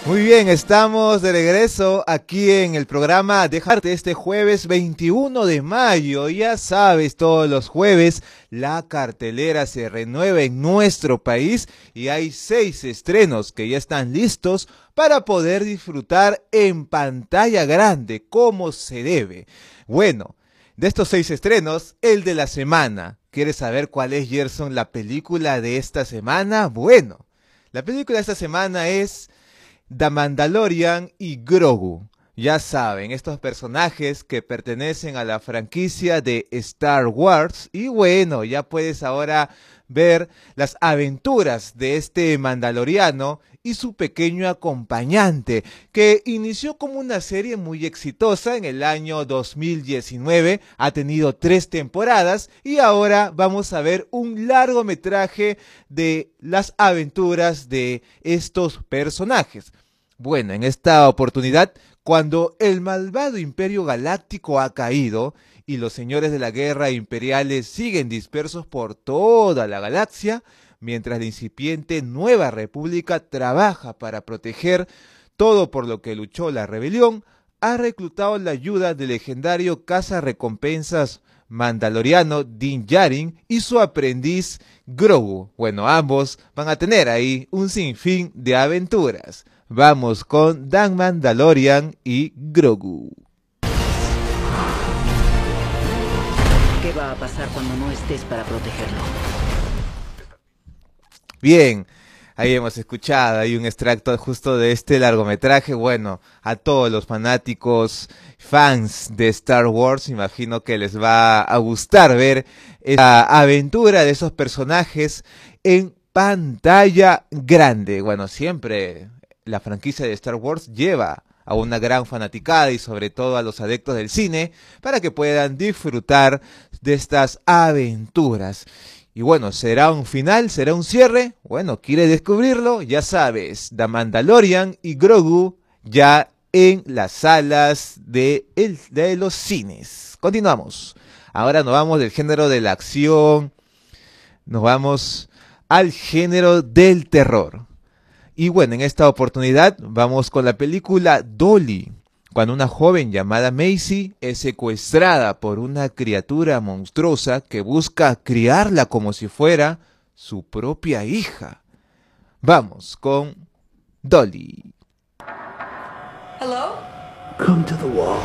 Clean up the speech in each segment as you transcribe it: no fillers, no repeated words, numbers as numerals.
Muy bien, estamos de regreso aquí en el programa Dejarte este jueves 21 de mayo. Ya sabes, todos los jueves la cartelera se renueva en nuestro país y hay 6 estrenos que ya están listos para poder disfrutar en pantalla grande como se debe. Bueno, de estos 6 estrenos, el de la semana. ¿Quieres saber cuál es, Gerson, la película de esta semana? Bueno, la película de esta semana es The Mandalorian y Grogu. Ya saben, estos personajes que pertenecen a la franquicia de Star Wars. Y bueno, ya puedes ahora ver las aventuras de este mandaloriano y su pequeño acompañante, que inició como una serie muy exitosa en el año 2019, ha tenido 3 temporadas y ahora vamos a ver un largometraje de las aventuras de estos personajes. Bueno, en esta oportunidad, cuando el malvado Imperio Galáctico ha caído y los señores de la guerra imperiales siguen dispersos por toda la galaxia, mientras la incipiente Nueva República trabaja para proteger todo por lo que luchó la rebelión, ha reclutado la ayuda del legendario cazarrecompensas mandaloriano Din Djarin y su aprendiz Grogu. Bueno, ambos van a tener ahí un sinfín de aventuras. Vamos con The Mandalorian y Grogu. ¿Qué va a pasar cuando no estés para protegerlo? Bien, ahí hemos escuchado, hay un extracto justo de este largometraje. Bueno, a todos los fanáticos, fans de Star Wars, imagino que les va a gustar ver esta aventura de esos personajes en pantalla grande. Bueno, siempre la franquicia de Star Wars lleva a una gran fanaticada y sobre todo a los adeptos del cine para que puedan disfrutar de estas aventuras. Y bueno, ¿será un final? ¿Será un cierre? Bueno, ¿quieres descubrirlo? Ya sabes, The Mandalorian y Grogu ya en las salas de los cines. Continuamos. Ahora nos vamos del género de la acción, nos vamos al género del terror. Y bueno, en esta oportunidad vamos con la película Dolly, cuando una joven llamada Macy es secuestrada por una criatura monstruosa que busca criarla como si fuera su propia hija. Vamos con Dolly. Hello? Come to the wall.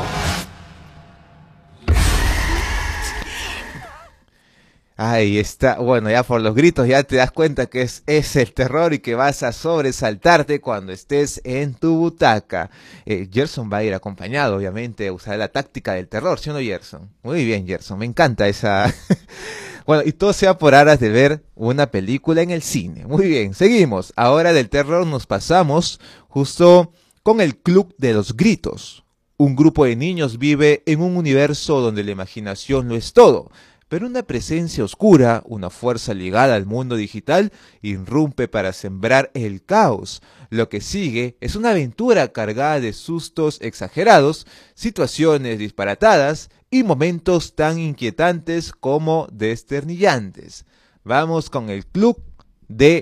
Ahí está, bueno, ya por los gritos ya te das cuenta que es el terror y que vas a sobresaltarte cuando estés en tu butaca. Gerson va a ir acompañado, obviamente, a usar la táctica del terror, ¿sí o no, Gerson? Muy bien, Gerson, me encanta esa... Bueno, y todo sea por aras de ver una película en el cine. Muy bien, seguimos. Ahora del terror nos pasamos justo con el Club de los Gritos. Un grupo de niños vive en un universo donde la imaginación lo es todo. Pero una presencia oscura, una fuerza ligada al mundo digital, irrumpe para sembrar el caos. Lo que sigue es una aventura cargada de sustos exagerados, situaciones disparatadas y momentos tan inquietantes como desternillantes. Vamos con el Club de